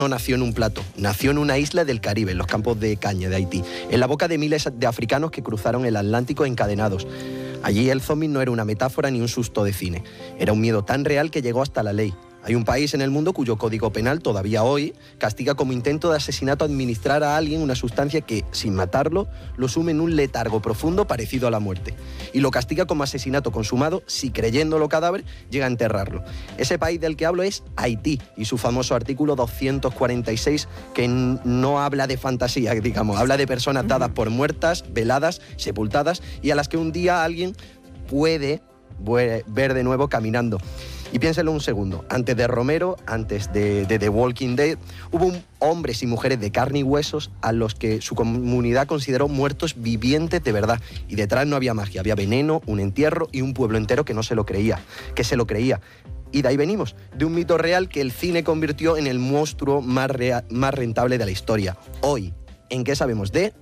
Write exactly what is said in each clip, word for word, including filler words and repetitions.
no nació en un plato, nació en una isla del Caribe, en los campos de caña de Haití, en la boca de miles de africanos que cruzaron el Atlántico encadenados. Allí el zombie no era una metáfora ni un susto de cine, era un miedo tan real que llegó hasta la ley. Hay un país en el mundo cuyo código penal todavía hoy castiga como intento de asesinato administrar a alguien una sustancia que, sin matarlo, lo sume en un letargo profundo parecido a la muerte. Y lo castiga como asesinato consumado si, creyéndolo cadáver, llega a enterrarlo. Ese país del que hablo es Haití y su famoso artículo doscientos cuarenta y seis, que no habla de fantasía, digamos, habla de personas dadas por muertas, veladas, sepultadas y a las que un día alguien puede ver de nuevo caminando. Y piénselo un segundo, antes de Romero, antes de, de The Walking Dead, hubo un, hombres y mujeres de carne y huesos a los que su comunidad consideró muertos vivientes de verdad. Y detrás no había magia, había veneno, un entierro y un pueblo entero que no se lo creía, que se lo creía. Y de ahí venimos, de un mito real que el cine convirtió en el monstruo más, real, más rentable de la historia. Hoy, ¿en qué sabemos de...?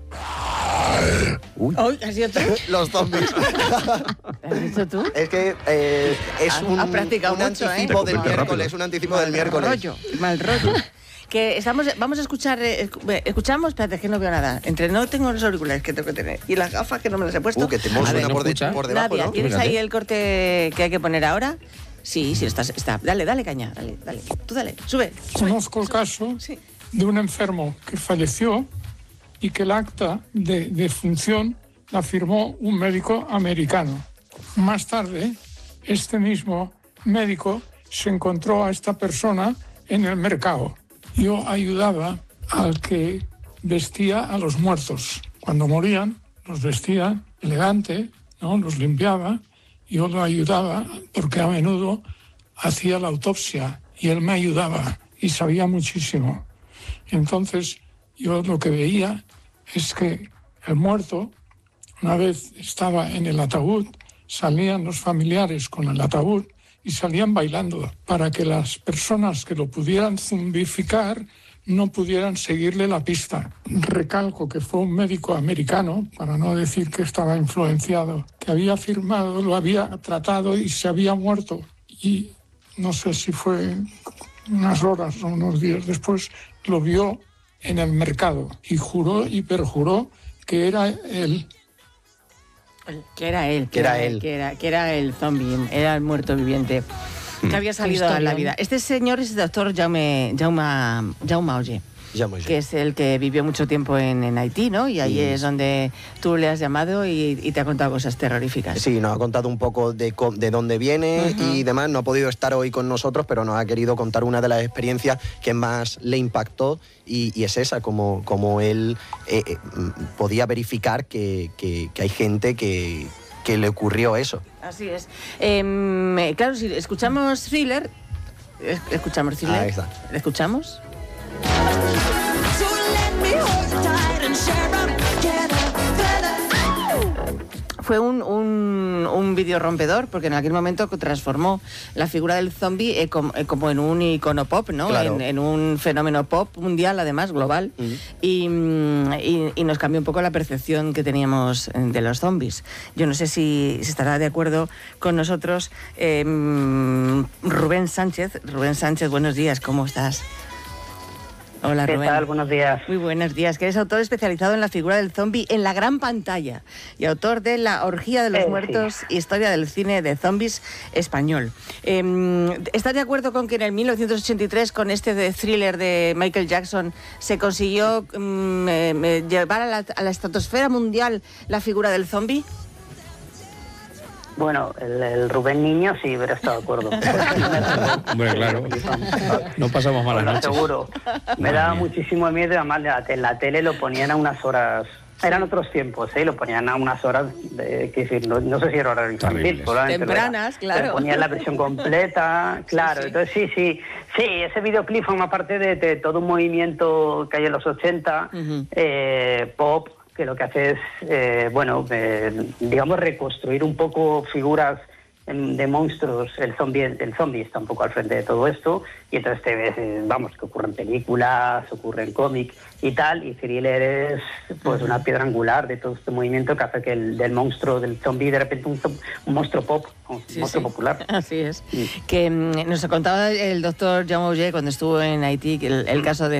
Uy. ¿Has sido tú? Los zombies. ¿Has dicho tú? Es que eh, es ha, un, ha un mucho, anticipo ¿eh? del No, miércoles, es un anticipo mal del miércoles. Rollo, mal rollo. Que estamos, vamos a escuchar, eh, escuchamos, espérate, que no veo nada. Entre no tengo los auriculares que tengo que tener y las gafas que no me las he puesto. Uh, que te suena ¿no por, de, por debajo, Nadia, ¿no? ¿tienes Fíjate. ahí el corte que hay que poner ahora? Sí, sí, está, está. Dale, dale caña, dale, dale. Tú dale, sube. sube. Conozco el caso Sí. de un enfermo que falleció y que el acta de, de función la firmó un médico americano. Más tarde, este mismo médico se encontró a esta persona en el mercado. Yo ayudaba al que vestía a los muertos. Cuando morían, los vestía elegante, ¿no? Los limpiaba. Yo lo ayudaba porque a menudo hacía la autopsia y él me ayudaba y sabía muchísimo. Entonces, yo lo que veía es que el muerto, una vez estaba en el ataúd, salían los familiares con el ataúd y salían bailando para que las personas que lo pudieran zombificar no pudieran seguirle la pista. Recalco que fue un médico americano, para no decir que estaba influenciado, que había firmado, lo había tratado y se había muerto. Y no sé si fue unas horas o unos días después, lo vio en el mercado y juró y perjuró que era él. Que era él. Que era él. Que era, que era el zombie, era el muerto viviente. Que había salido a la vida. Este señor es el doctor Jaume, Jaume, Jaume Oye, Llamo yo. que es el que vivió mucho tiempo en, en Haití, ¿no? Y ahí Sí. es donde tú le has llamado y, y te ha contado cosas terroríficas. Sí, nos ha contado un poco de, co- de dónde viene Ujú. y demás. No ha podido estar hoy con nosotros, pero nos ha querido contar una de las experiencias que más le impactó y, y es esa, como, como él eh, eh, podía verificar que, que, que hay gente que, que le ocurrió eso. Así es. Eh, claro, si escuchamos Thriller, es- escuchamos Thriller. Ahí está. ¿Le escuchamos? Fue un, un, un vídeo rompedor porque en aquel momento transformó la figura del zombie eh, como, eh, como en un icono pop, ¿no? Claro. En, en un fenómeno pop mundial, además, global. Mm. Y, mm, y, y nos cambió un poco la percepción que teníamos eh, de los zombies. Yo no sé si, si estará de acuerdo con nosotros eh, Rubén Sánchez. Rubén Sánchez, buenos días, ¿cómo estás? Hola, ¿Qué Rubén. tal? Buenos días. Muy buenos días, que eres autor especializado en la figura del zombie en la gran pantalla y autor de La orgía de los Eh, muertos, sí. historia del cine de zombies español. Eh, ¿Estás de acuerdo con que en el mil novecientos ochenta y tres, con este de Thriller de Michael Jackson, se consiguió mm, eh, eh, llevar a la, a la estratosfera mundial la figura del zombie? Bueno, el, el Rubén Niño sí, hubiera estado de acuerdo. Hombre, claro. No pasamos malas Os lo noches. aseguro. Me Madre daba mía. muchísimo miedo, además la- en la tele lo ponían a unas horas. Eran otros tiempos, ¿eh? Lo ponían a unas horas, de, que decir, no, no sé si era horario infantil. Terribles. probablemente lo era. Tempranas, claro. Pero ponían la versión completa, claro. sí. Entonces sí, sí, sí, ese videoclip forma parte de, de todo un movimiento que hay en los ochenta, Ujú. eh, pop, que lo que hace es, eh, bueno, eh, digamos, reconstruir un poco figuras de monstruos, el zombie, el zombie está un poco al frente de todo esto, y entonces te ves, eh, vamos, que ocurren películas, ocurren cómics y tal, y Thriller es pues una piedra angular de todo este movimiento que hace que el del monstruo, del zombie, de repente un, un monstruo pop, un Sí, monstruo sí. popular. Así es. Sí. Que mm, nos contaba el doctor Jaume Auger cuando estuvo en Haití, que el, el caso de